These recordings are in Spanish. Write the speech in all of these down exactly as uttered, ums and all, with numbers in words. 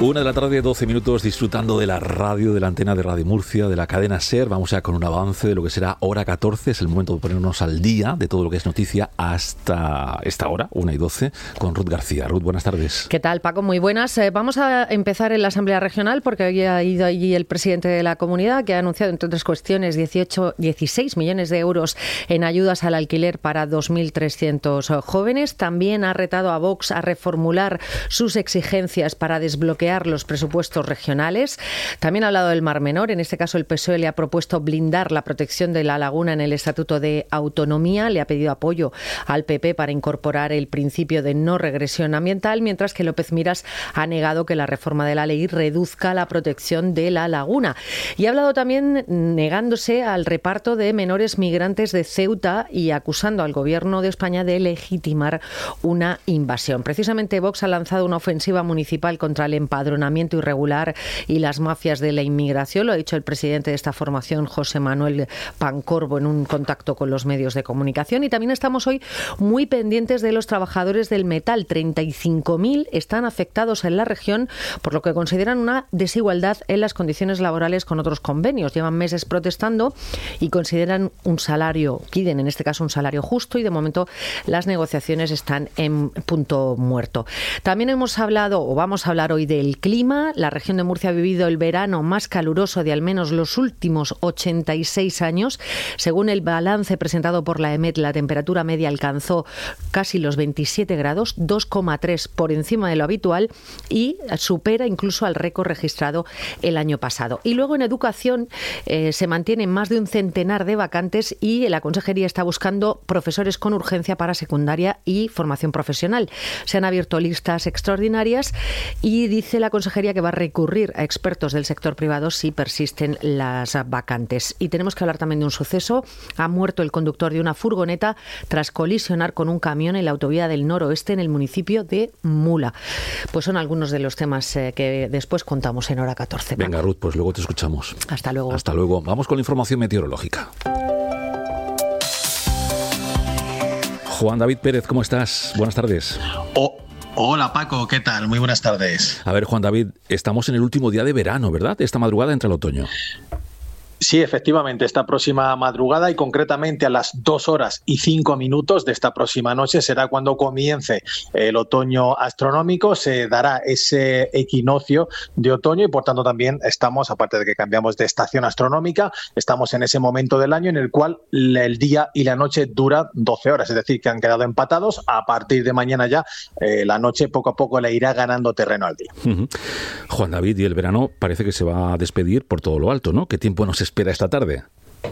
Una de la tarde, doce minutos, disfrutando de la radio, de la antena de Radio Murcia, de la cadena SER. Vamos ya con un avance de lo que será hora catorce. Es el momento de ponernos al día de todo lo que es noticia hasta esta hora, una y doce, con Ruth García. Ruth, buenas tardes. ¿Qué tal, Paco? Muy buenas. Eh, vamos a empezar en la Asamblea Regional porque hoy ha ido allí el presidente de la comunidad, que ha anunciado, entre otras cuestiones, dieciocho, dieciséis millones de euros en ayudas al alquiler para dos mil trescientos jóvenes. También ha retado a Vox a reformular sus exigencias para desbloquear los presupuestos regionales. También ha hablado del Mar Menor. En este caso, el P S O E le ha propuesto blindar la protección de la laguna en el Estatuto de Autonomía. Le ha pedido apoyo al P P para incorporar el principio de no regresión ambiental, mientras que López Miras ha negado que la reforma de la ley reduzca la protección de la laguna. Y ha hablado también negándose al reparto de menores migrantes de Ceuta y acusando al Gobierno de España de legitimar una invasión. Precisamente Vox ha lanzado una ofensiva municipal contra el empadronamiento irregular y las mafias de la inmigración. Lo ha dicho el presidente de esta formación, José Manuel Pancorbo, en un contacto con los medios de comunicación. Y también estamos hoy muy pendientes de los trabajadores del metal. treinta y cinco mil están afectados en la región por lo que consideran una desigualdad en las condiciones laborales con otros convenios. Llevan meses protestando y consideran un salario, piden en este caso un salario justo, y de momento las negociaciones están en punto muerto. También hemos hablado, o vamos a hablar hoy, del clima. La región de Murcia ha vivido el verano más caluroso de al menos los últimos ochenta y seis años. Según el balance presentado por la EMET, la temperatura media alcanzó casi los veintisiete grados, dos coma tres por encima de lo habitual, y supera incluso al récord registrado el año pasado. Y luego en educación eh, se mantienen más de un centenar de vacantes y la Consejería está buscando profesores con urgencia para secundaria y formación profesional. Se han abierto listas extraordinarias y dice la Consejería que va a recurrir a expertos del sector privado si persisten las vacantes. Y tenemos que hablar también de un suceso. Ha muerto el conductor de una furgoneta tras colisionar con un camión en la autovía del noroeste en el municipio de Mula. Pues son algunos de los temas eh, que después contamos en hora catorce. Venga, Ruth, pues luego te escuchamos. Hasta luego. Hasta luego. Vamos con la información meteorológica. Juan David Pérez, ¿cómo estás? Buenas tardes. Oh. Hola Paco, ¿qué tal? Muy buenas tardes. A ver, Juan David, estamos en el último día de verano, ¿verdad? Esta madrugada entra el otoño. Sí, efectivamente, esta próxima madrugada y concretamente a las dos horas y cinco minutos de esta próxima noche será cuando comience el otoño astronómico, se dará ese equinoccio de otoño y por tanto también estamos, aparte de que cambiamos de estación astronómica, estamos en ese momento del año en el cual el día y la noche duran doce horas, es decir, que han quedado empatados. A partir de mañana ya eh, la noche poco a poco le irá ganando terreno al día. Uh-huh. Juan David, y el verano parece que se va a despedir por todo lo alto, ¿no? ¿Qué tiempo nos espera esta tarde?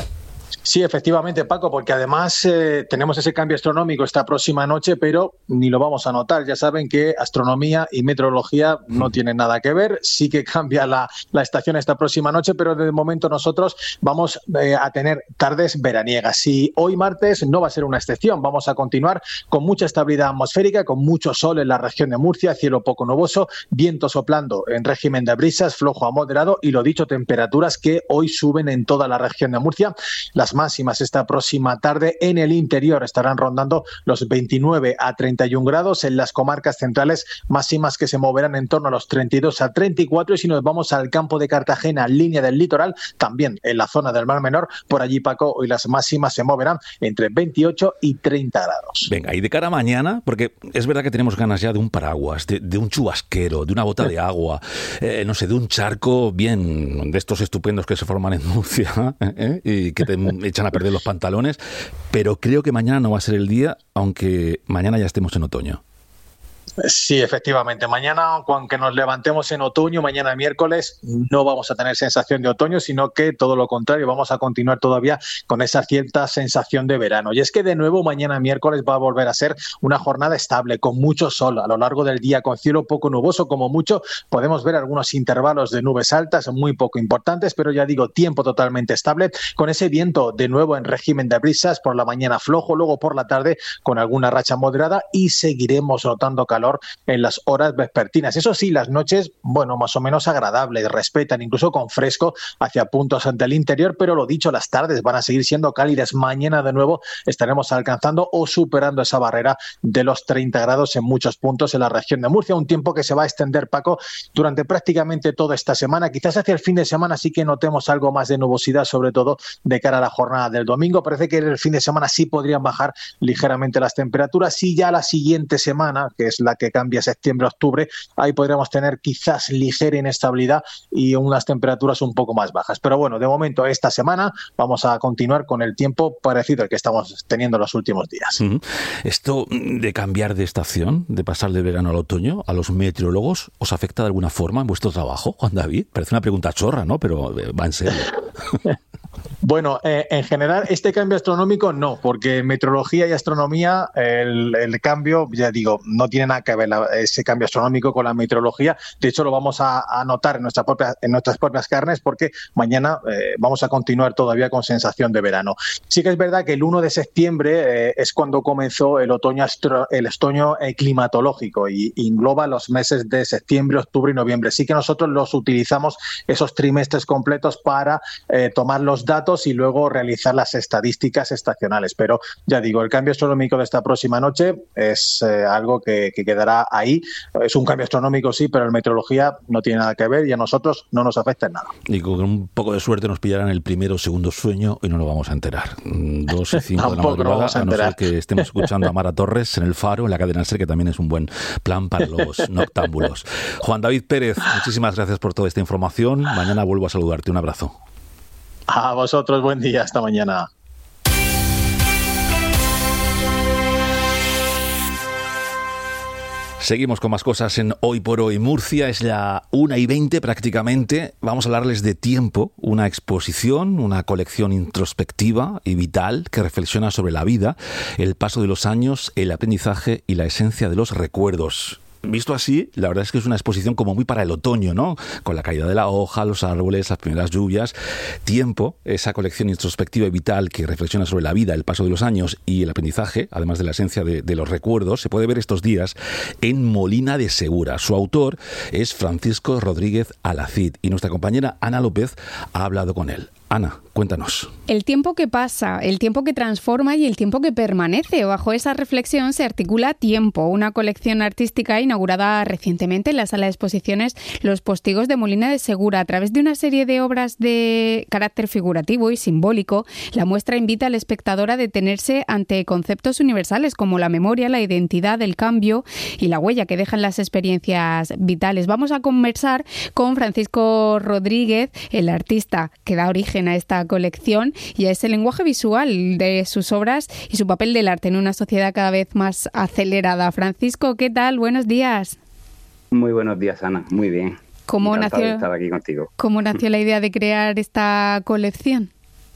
Sí, efectivamente, Paco, porque además eh, tenemos ese cambio astronómico esta próxima noche, pero ni lo vamos a notar. Ya saben que astronomía y meteorología no tienen nada que ver. Sí que cambia la, la estación esta próxima noche, pero de momento nosotros vamos eh, a tener tardes veraniegas. Y hoy martes no va a ser una excepción. Vamos a continuar con mucha estabilidad atmosférica, con mucho sol en la región de Murcia, cielo poco nuboso, viento soplando en régimen de brisas, flojo a moderado y, lo dicho, temperaturas que hoy suben en toda la región de Murcia. Las máximas esta próxima tarde en el interior estarán rondando los veintinueve a treinta y un grados, en las comarcas centrales máximas que se moverán en torno a los treinta y dos a treinta y cuatro, y si nos vamos al campo de Cartagena, línea del litoral, también en la zona del Mar Menor, por allí, Paco, hoy las máximas se moverán entre veintiocho y treinta grados. Venga, y de cara a mañana, porque es verdad que tenemos ganas ya de un paraguas, de, de un chubasquero, de una bota de agua, eh, no sé, de un charco bien de estos estupendos que se forman en Murcia ¿eh? y que te echan a perder los pantalones, pero creo que mañana no va a ser el día, aunque mañana ya estemos en otoño. Sí, efectivamente. Mañana, aunque nos levantemos en otoño, mañana miércoles, no vamos a tener sensación de otoño, sino que todo lo contrario, vamos a continuar todavía con esa cierta sensación de verano. Y es que de nuevo mañana miércoles va a volver a ser una jornada estable, con mucho sol a lo largo del día, con cielo poco nuboso, como mucho podemos ver algunos intervalos de nubes altas muy poco importantes, pero ya digo, tiempo totalmente estable, con ese viento de nuevo en régimen de brisas, por la mañana flojo, luego por la tarde con alguna racha moderada, y seguiremos notando calor calor en las horas vespertinas. Eso sí, las noches, bueno, más o menos agradables, respetan, incluso con fresco hacia puntos ante el interior, pero lo dicho, las tardes van a seguir siendo cálidas. Mañana de nuevo estaremos alcanzando o superando esa barrera de los treinta grados en muchos puntos en la región de Murcia, un tiempo que se va a extender, Paco, durante prácticamente toda esta semana. Quizás hacia el fin de semana sí que notemos algo más de nubosidad, sobre todo de cara a la jornada del domingo. Parece que el fin de semana sí podrían bajar ligeramente las temperaturas, y ya la siguiente semana, que es la que cambia septiembre-octubre, ahí podríamos tener quizás ligera inestabilidad y unas temperaturas un poco más bajas. Pero bueno, de momento esta semana vamos a continuar con el tiempo parecido al que estamos teniendo los últimos días. Uh-huh. Esto de cambiar de estación, de pasar del verano al otoño, a los meteorólogos, ¿os afecta de alguna forma en vuestro trabajo, Juan David? Parece una pregunta chorra, ¿no? Pero va en serio. Bueno, eh, en general este cambio astronómico no, porque en meteorología y astronomía el, el cambio, ya digo, no tiene nada que ver la, ese cambio astronómico con la meteorología. De hecho, lo vamos a, a notar en, nuestra propia, en nuestras propias carnes, porque mañana eh, vamos a continuar todavía con sensación de verano. Sí que es verdad que el primero de septiembre eh, es cuando comenzó el otoño, astro, el otoño eh, climatológico, y engloba los meses de septiembre, octubre y noviembre. Sí que nosotros los utilizamos, esos trimestres completos, para eh, tomar los datos y luego realizar las estadísticas estacionales. Pero ya digo, el cambio astronómico de esta próxima noche es eh, algo que, que quedará ahí. Es un cambio astronómico, sí, pero en meteorología no tiene nada que ver y a nosotros no nos afecta en nada. Y con un poco de suerte nos pillarán el primero o segundo sueño y no lo vamos a enterar. Dos y cinco de la madrugada, a, a no ser que estemos escuchando a Mara Torres en El Faro, en la cadena SER, que también es un buen plan para los noctámbulos. Juan David Pérez, muchísimas gracias por toda esta información. Mañana vuelvo a saludarte. Un abrazo. A vosotros, buen día, hasta mañana. Seguimos con más cosas en Hoy por Hoy. Murcia es la una y veinte prácticamente. Vamos a hablarles de Tiempo, una exposición, una colección introspectiva y vital que reflexiona sobre la vida, el paso de los años, el aprendizaje y la esencia de los recuerdos. Visto así, la verdad es que es una exposición como muy para el otoño, ¿no? Con la caída de la hoja, los árboles, las primeras lluvias. Tiempo, esa colección introspectiva y vital que reflexiona sobre la vida, el paso de los años y el aprendizaje, además de la esencia de, de los recuerdos, se puede ver estos días en Molina de Segura. Su autor es Francisco Rodríguez Alacid y nuestra compañera Ana López ha hablado con él. Ana, cuéntanos. El tiempo que pasa, el tiempo que transforma y el tiempo que permanece. Bajo esa reflexión se articula Tiempo, una colección artística inaugurada recientemente en la sala de exposiciones Los Postigos de Molina de Segura. A través de una serie de obras de carácter figurativo y simbólico, la muestra invita al espectador a detenerse ante conceptos universales como la memoria, la identidad, el cambio y la huella que dejan las experiencias vitales. Vamos a conversar con Francisco Rodríguez, el artista que da origen a esta colección y a ese lenguaje visual de sus obras y su papel del arte en una sociedad cada vez más acelerada. Francisco, ¿qué tal? Buenos días. Muy buenos días, Ana. Muy bien. ¿Cómo nació, de estar aquí contigo. ¿Cómo nació la idea de crear esta colección?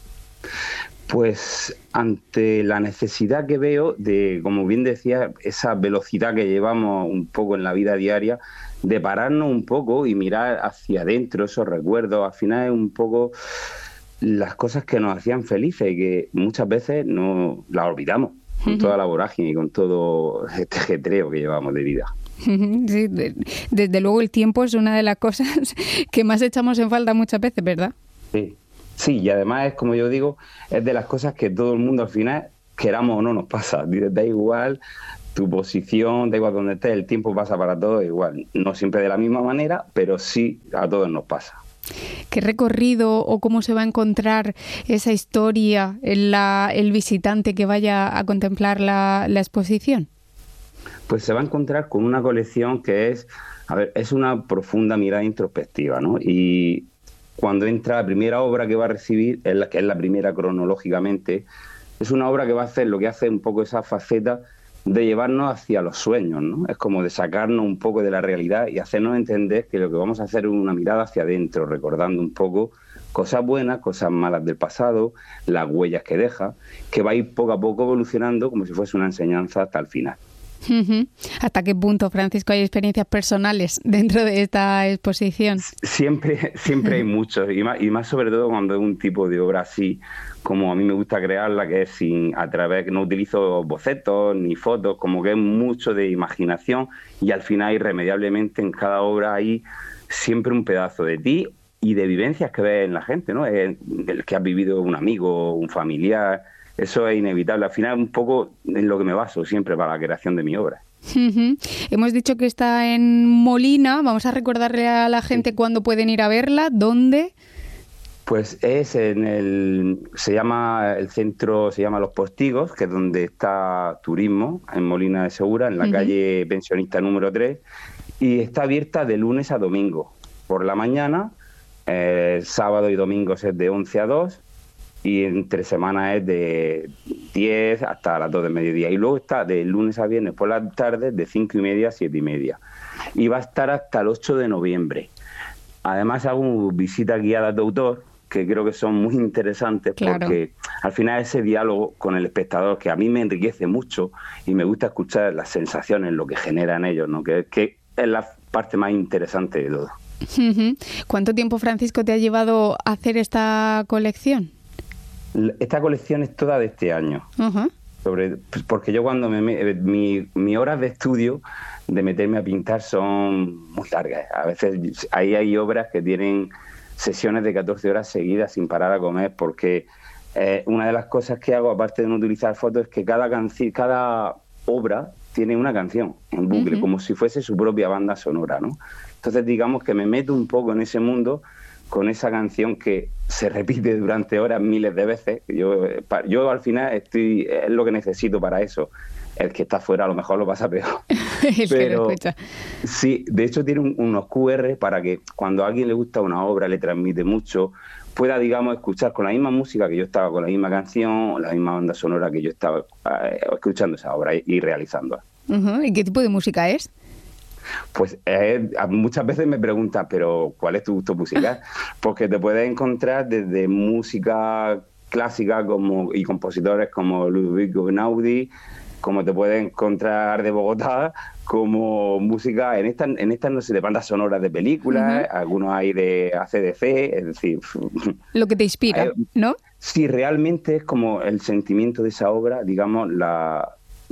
Pues ante la necesidad que veo de, como bien decía, esa velocidad que llevamos un poco en la vida diaria, de pararnos un poco y mirar hacia adentro esos recuerdos. Al final es un poco las cosas que nos hacían felices y que muchas veces no las olvidamos con uh-huh. toda la vorágine y con todo este ajetreo que llevamos de vida. Sí, desde luego el tiempo es una de las cosas que más echamos en falta muchas veces, ¿verdad? Sí, sí, y además es como yo digo, es de las cosas que todo el mundo al final, queramos o no, nos pasa. Da igual tu posición, da igual donde estés, el tiempo pasa para todos igual. No siempre de la misma manera, pero sí a todos nos pasa. ¿Qué recorrido o cómo se va a encontrar esa historia en la, el visitante que vaya a contemplar la, la exposición? Pues se va a encontrar con una colección que es, a ver, es una profunda mirada introspectiva, ¿no? Y cuando entra la primera obra que va a recibir, es la, que es la primera cronológicamente, es una obra que va a hacer lo que hace un poco esa faceta de llevarnos hacia los sueños, ¿no? Es como de sacarnos un poco de la realidad y hacernos entender que lo que vamos a hacer es una mirada hacia adentro, recordando un poco cosas buenas, cosas malas del pasado, las huellas que deja, que va a ir poco a poco evolucionando como si fuese una enseñanza hasta el final. Uh-huh. ¿Hasta qué punto, Francisco, hay experiencias personales dentro de esta exposición? Siempre, siempre hay muchos, y más, y más sobre todo cuando es un tipo de obra así, como a mí me gusta crearla, que es sin a través, no utilizo bocetos ni fotos, como que es mucho de imaginación, y al final irremediablemente en cada obra hay siempre un pedazo de ti y de vivencias que ves en la gente, ¿no? El, el que has vivido un amigo, un familiar. Eso es inevitable. Al final, un poco en lo que me baso siempre para la creación de mi obra. Uh-huh. Hemos dicho que está en Molina. Vamos a recordarle a la gente sí. cuándo pueden ir a verla, dónde. Pues es en el, se llama el centro, se llama Los Postigos, que es donde está Turismo, en Molina de Segura, en la uh-huh. calle Pensionista número tres, y está abierta de lunes a domingo, por la mañana, eh, sábado y domingos es de once a dos, y entre semanas es de diez hasta las dos del mediodía. Y luego está de lunes a viernes por las tardes de cinco y media a siete y media. Y va a estar hasta el ocho de noviembre. Además hago visitas guiadas de autor, que creo que son muy interesantes, claro. porque al final ese diálogo con el espectador, que a mí me enriquece mucho y me gusta escuchar las sensaciones, lo que generan ellos, ¿no? que, que es la parte más interesante de todo. Uh-huh. ¿Cuánto tiempo, Francisco, te ha llevado a hacer esta colección? Esta colección es toda de este año. Uh-huh. Sobre, porque yo cuando me, me mi, mis horas de estudio de meterme a pintar son muy largas. A veces ahí hay obras que tienen sesiones de catorce horas seguidas sin parar a comer, porque eh, una de las cosas que hago, aparte de no utilizar fotos, es que cada canci- cada obra tiene una canción en bucle, uh-huh. como si fuese su propia banda sonora, ¿no? Entonces digamos que me meto un poco en ese mundo con esa canción que se repite durante horas miles de veces. Yo, yo al final estoy es lo que necesito para eso. El que está fuera a lo mejor lo pasa peor. Pero sí, de hecho tiene un, unos cu erre para que cuando a alguien le gusta una obra, le transmite mucho, pueda, digamos, escuchar con la misma música que yo estaba, con la misma canción, la misma banda sonora que yo estaba eh, escuchando esa obra y, y realizándola. Uh-huh. ¿Y qué tipo de música es? Pues eh, muchas veces me preguntan, pero ¿cuál es tu gusto musical? Porque te puedes encontrar desde música clásica como y compositores como Ludovico Einaudi, como te puedes encontrar de Bogotá, como música, en estas en estas no sé, de bandas sonoras de películas, uh-huh. algunos hay de A C D C, es decir... Lo que te inspira, ¿no? Sí, realmente es como el sentimiento de esa obra, digamos, la...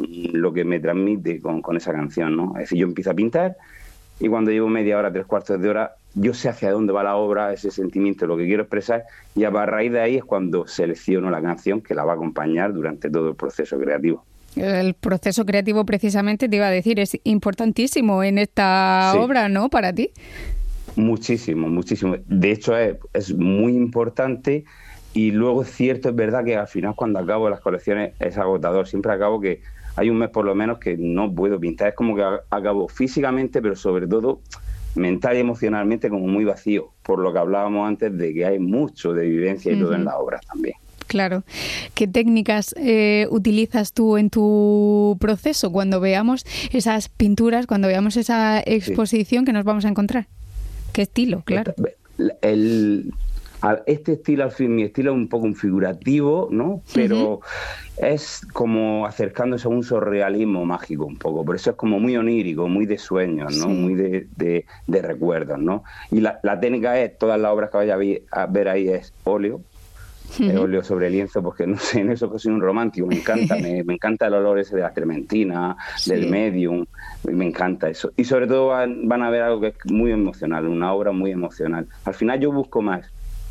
lo que me transmite con, con esa canción, ¿no? Es decir, yo empiezo a pintar y cuando llevo media hora, tres cuartos de hora, yo sé hacia dónde va la obra, ese sentimiento, lo que quiero expresar, y a raíz de ahí es cuando selecciono la canción que la va a acompañar durante todo el proceso creativo. El proceso creativo, precisamente, te iba a decir, es importantísimo en esta sí. obra, ¿no?, para ti. Muchísimo, muchísimo. De hecho, es, es muy importante. Y luego es cierto, es verdad que al final cuando acabo las colecciones es agotador. Siempre acabo que hay un mes por lo menos que no puedo pintar. Es como que acabo físicamente, pero sobre todo mental y emocionalmente como muy vacío. Por lo que hablábamos antes de que hay mucho de vivencia y uh-huh. todo en las obras también. Claro. ¿Qué técnicas eh, utilizas tú en tu proceso cuando veamos esas pinturas, cuando veamos esa exposición sí. que nos vamos a encontrar? ¿Qué estilo? Claro. El... el Este estilo, al fin, mi estilo es un poco un figurativo, ¿no? Pero uh-huh. es como acercándose a un surrealismo mágico un poco. Por eso es como muy onírico, muy de sueños, ¿no? Sí. Muy de, de, de recuerdos, ¿no? Y la, la técnica es, todas las obras que vaya a ver, a ver ahí es óleo, uh-huh. eh, óleo sobre lienzo, porque no sé, en eso que soy un romántico, me encanta, me, me encanta el olor ese de la trementina, sí. del medium, me encanta eso. Y sobre todo van, van a ver algo que es muy emocional, una obra muy emocional. Al final yo busco más.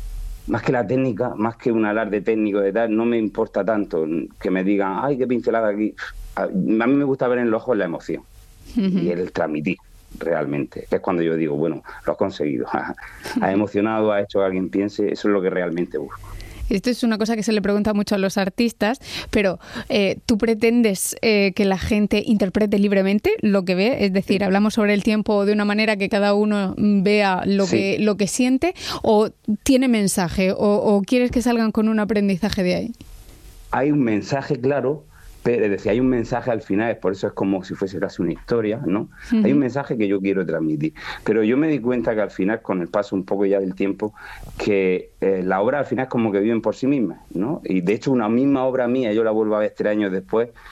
Más que la técnica, más que un alarde técnico de tal, no me importa tanto que me digan, ay, qué pincelada aquí. A mí me gusta ver en los ojos la emoción uh-huh. y el transmitir realmente. Es cuando yo digo, bueno, lo has conseguido. Ha emocionado, ha hecho que alguien piense, eso es lo que realmente busco. Esto es una cosa que se le pregunta mucho a los artistas, pero eh, ¿tú pretendes eh, que la gente interprete libremente lo que ve? Es decir, ¿hablamos sobre el tiempo de una manera que cada uno vea lo, sí. que, lo que siente? ¿O tiene mensaje? ¿O, o quieres que salgan con un aprendizaje de ahí? Hay un mensaje claro, pero es decir, hay un mensaje al final, por eso es como si fuese casi una historia, ¿no? Uh-huh. Hay un mensaje que yo quiero transmitir. Pero yo me di cuenta que al final, con el paso un poco ya del tiempo, que eh, la obra al final es como que viven por sí mismas, ¿no? Y de hecho una misma obra mía, yo la vuelvo a ver tres años después,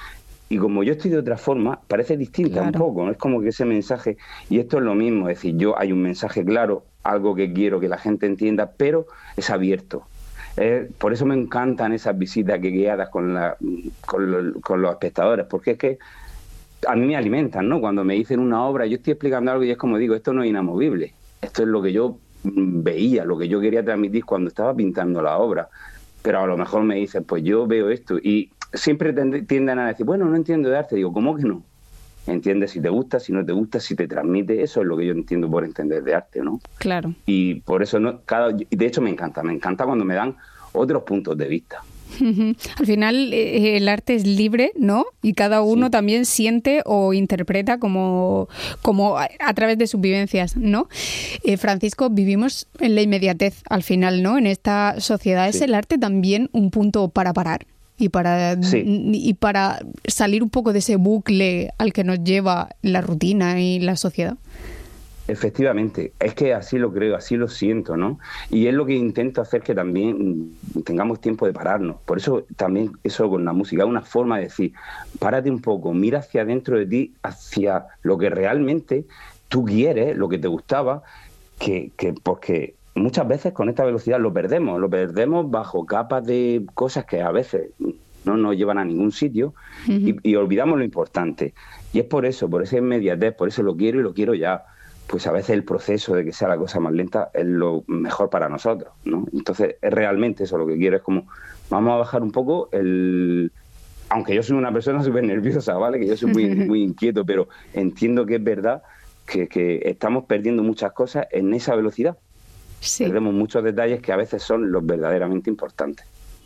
y como yo estoy de otra forma, parece distinta claro. un poco, ¿no? Es como que ese mensaje, y esto es lo mismo, es decir, yo hay un mensaje claro, algo que quiero que la gente entienda, pero es abierto. Eh, por eso me encantan esas visitas que guiadas con, la, con, lo, con los espectadores, porque es que a mí me alimentan, ¿no? Cuando me dicen una obra, yo estoy explicando algo y es como digo, esto no es inamovible, esto es lo que yo veía, lo que yo quería transmitir cuando estaba pintando la obra, pero a lo mejor me dicen, pues yo veo esto, y siempre tienden a decir, bueno, no entiendo de arte, digo, ¿cómo que no? Entiendes si te gusta, si no te gusta, si te transmite, eso es lo que yo entiendo por entender de arte, ¿no? Claro. Y por eso, no, cada, de hecho me encanta, me encanta cuando me dan otros puntos de vista. Al final eh, el arte es libre, ¿no? Y cada uno sí. también siente o interpreta como, como a, a través de sus vivencias, ¿no? Eh, Francisco, vivimos en la inmediatez al final, ¿no? En esta sociedad sí. ¿es el arte también un punto para parar? Y para, sí. y para salir un poco de ese bucle al que nos lleva la rutina y la sociedad. Efectivamente, es que así lo creo, así lo siento, ¿no? Y es lo que intento hacer, que también tengamos tiempo de pararnos. Por eso también eso con la música es una forma de decir, párate un poco, mira hacia adentro de ti, hacia lo que realmente tú quieres, lo que te gustaba, que, que porque muchas veces con esta velocidad lo perdemos, lo perdemos bajo capas de cosas que a veces no nos llevan a ningún sitio uh-huh. y, y olvidamos lo importante. Y es por eso, por esa inmediatez, por eso lo quiero y lo quiero ya. Pues a veces el proceso de que sea la cosa más lenta es lo mejor para nosotros, ¿no? Entonces, es realmente eso lo que quiero, es como, vamos a bajar un poco el... Aunque yo soy una persona súper nerviosa, ¿vale? Que yo soy muy, muy inquieto, pero entiendo que es verdad que, que estamos perdiendo muchas cosas en esa velocidad. Sí. Perdemos muchos detalles que a veces son los verdaderamente importantes.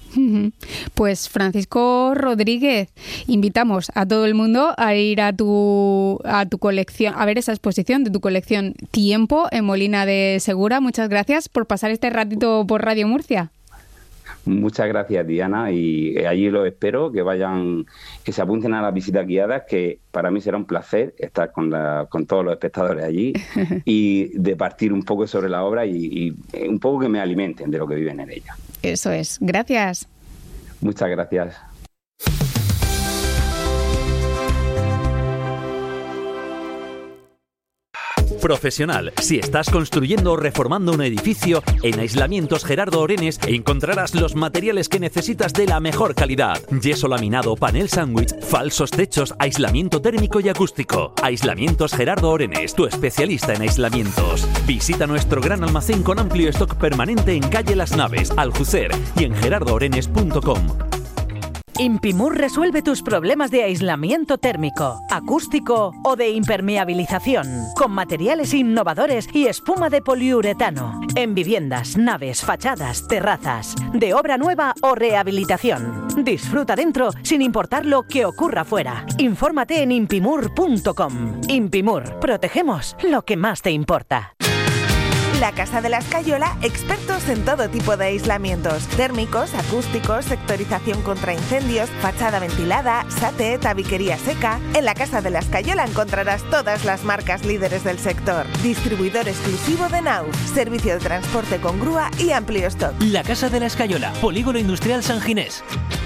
Pues Francisco Rodríguez, invitamos a todo el mundo a ir a tu a tu colección, a ver esa exposición de tu colección Tiempo en Molina de Segura. Muchas gracias por pasar este ratito por Radio Murcia. Muchas gracias, Diana, y allí los espero, que vayan, que se apunten a las visitas guiadas, que para mí será un placer estar con, la, con todos los espectadores allí y de partir un poco sobre la obra y, y un poco que me alimenten de lo que viven en ella. Eso es. Gracias. Muchas gracias. Profesional. Si estás construyendo o reformando un edificio, en Aislamientos Gerardo Orenes encontrarás los materiales que necesitas de la mejor calidad. Yeso laminado, panel sándwich, falsos techos, aislamiento térmico y acústico. Aislamientos Gerardo Orenes, tu especialista en aislamientos. Visita nuestro gran almacén con amplio stock permanente en calle Las Naves, Aljucer y en gerardo orenes punto com. Impimur resuelve tus problemas de aislamiento térmico, acústico o de impermeabilización, con materiales innovadores y espuma de poliuretano, en viviendas, naves, fachadas, terrazas, de obra nueva o rehabilitación. Disfruta dentro sin importar lo que ocurra fuera. Infórmate en impimur punto com. Impimur, protegemos lo que más te importa. La Casa de la Escayola, expertos en todo tipo de aislamientos, térmicos, acústicos, sectorización contra incendios, fachada ventilada, SATE, tabiquería seca. En la Casa de la Escayola encontrarás todas las marcas líderes del sector. Distribuidor exclusivo de Nauf, servicio de transporte con grúa y amplio stock. La Casa de la Escayola, Polígono Industrial San Ginés.